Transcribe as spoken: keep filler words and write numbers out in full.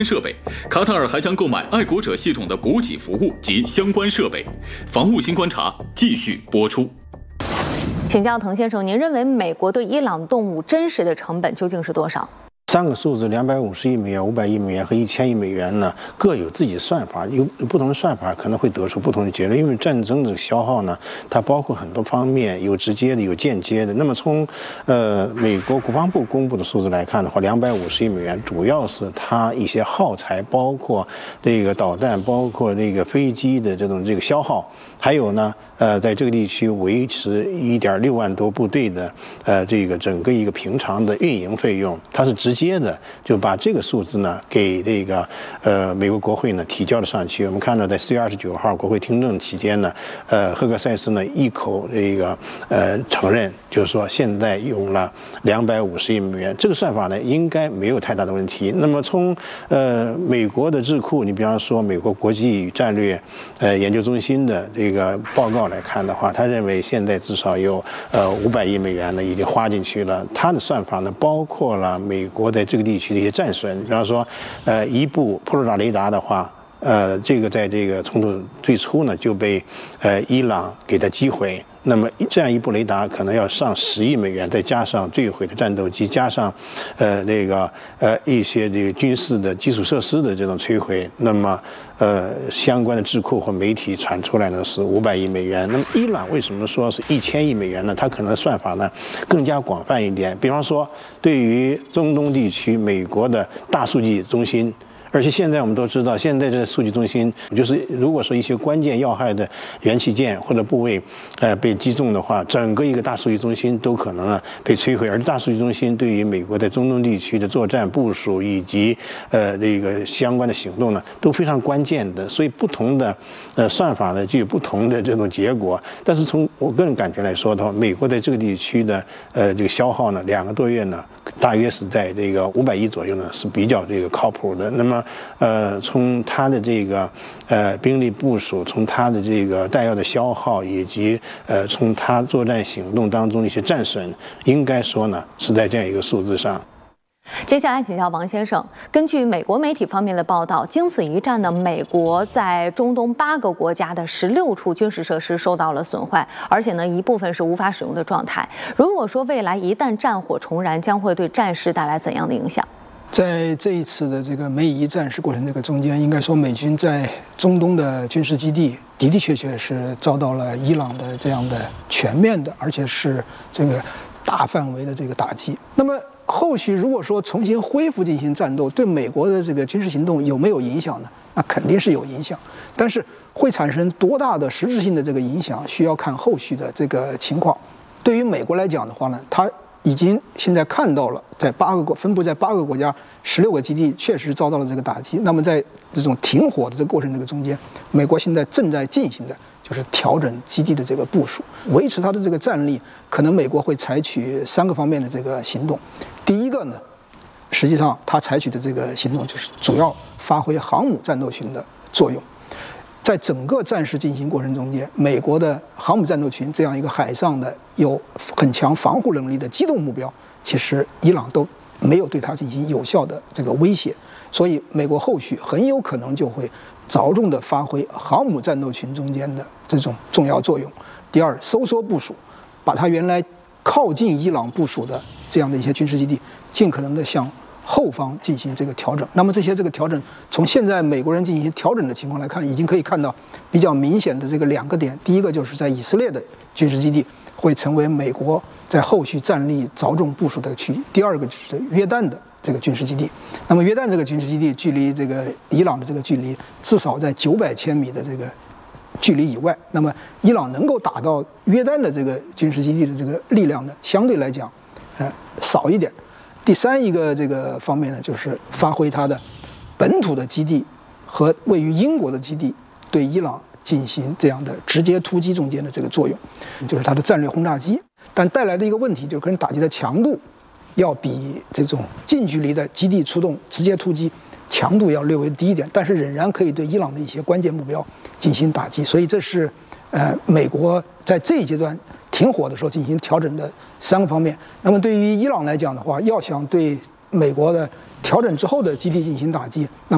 设备，卡塔尔还将购买爱国者系统的补给服务及相关设备。防务新观察继续播出。 请教滕先生，您认为美国对伊朗动武真实的成本究竟是多少？ 三个数字，两百五十亿美元、五百亿美元和一千亿美元呢，各有自己的算法，有不同的算法可能会得出不同的结论。因为战争的消耗呢，它包括很多方面，有直接的，有间接的。那么从呃美国国防部公布的数字来看的话，两百五十亿美元主要是它一些耗材，包括这个导弹，包括这个飞机的这种这个消耗，还有呢。呃，在这个地区维持一点六万多部队的呃这个整个一个平常的运营费用，它是直接的就把这个数字呢给这个呃美国国会呢提交了上去。我们看到在四月二十九号国会听证期间呢，呃赫克塞斯呢一口这个呃承认，就是说现在用了两百五十亿美元，这个算法呢应该没有太大的问题。那么从呃美国的智库，你比方说美国国际战略呃研究中心的这个报告来看的话，他认为现在至少有呃五百亿美元呢已经花进去了。他的算法呢包括了美国在这个地区的一些战损，比方说呃一部波罗达雷达的话，呃这个在这个冲突最初呢就被呃伊朗给它击毁。那么这样一部雷达可能要上十亿美元，再加上坠毁的战斗机，加上呃那个呃一些这个军事的基础设施的这种摧毁，那么呃相关的智库和媒体传出来呢是五百亿美元。那么伊朗为什么说是一千亿美元呢？它可能算法呢更加广泛一点，比方说对于中东地区美国的大数据中心。而且现在我们都知道，现在这数据中心就是如果说一些关键要害的元器件或者部位，呃被击中的话，整个一个大数据中心都可能啊被摧毁。而大数据中心对于美国在中东地区的作战部署以及呃这个相关的行动呢，都非常关键的。所以不同的呃算法呢，具有不同的这种结果。但是从我个人感觉来说的话，美国在这个地区的呃这个消耗呢，两个多月呢，大约是在这个五百亿左右呢，是比较这个靠谱的。那么呃，从它的这个呃兵力部署，从它的这个弹药的消耗，以及呃从它作战行动当中的一些战损，应该说呢是在这样一个数字上。 接下来请教王先生，根据美国媒体方面的报道，经此一战呢，美国在中东八个国家的十六处军事设施受到了损坏，而且呢一部分是无法使用的状态。如果说未来一旦战火重燃，将会对战事带来怎样的影响？ 在这一次的这个美以战事过程这个中间，应该说美军在中东的军事基地的的确确是遭到了伊朗的这样的全面的，而且是这个大范围的这个打击。那么后续如果说重新恢复进行战斗，对美国的这个军事行动有没有影响呢？那肯定是有影响，但是会产生多大的实质性的这个影响，需要看后续的这个情况。对于美国来讲的话呢，它已经现在看到了，在八个国分布在八个国家十六个基地确实遭到了这个打击。那么在这种停火的这个过程这个中间，美国现在正在进行的就是调整基地的这个部署，维持它的这个战力。可能美国会采取三个方面的这个行动。第一个呢，实际上它采取的这个行动就是主要发挥航母战斗群的作用。在整个战事进行过程中间，美国的航母战斗群这样一个海上的有很强防护能力的机动目标，其实伊朗都没有对它进行有效的这个威胁，所以美国后续很有可能就会着重的发挥航母战斗群中间的这种重要作用。第二，收缩部署，把它原来靠近伊朗部署的这样的一些军事基地，尽可能的向后方进行这个调整。那么这些这个调整，从现在美国人进行调整的情况来看，已经可以看到比较明显的这个两个点。第一个就是在以色列的军事基地会成为美国在后续战力着重部署的区域。第二个就是约旦的这个军事基地。那么约旦这个军事基地距离这个伊朗的这个距离至少在九百千米的这个距离以外。那么伊朗能够打到约旦的这个军事基地的这个力量呢，相对来讲，呃，少一点。第三一个这个方面呢，就是发挥它的本土的基地和位于英国的基地对伊朗进行这样的直接突击中间的这个作用，就是它的战略轰炸机。但带来的一个问题就是，可能打击的强度要比这种近距离的基地出动直接突击强度要略微低一点，但是仍然可以对伊朗的一些关键目标进行打击。所以这是呃美国在这一阶段停火的时候进行调整的三个方面。那么对于伊朗来讲的话，要想对美国的调整之后的基地进行打击，那么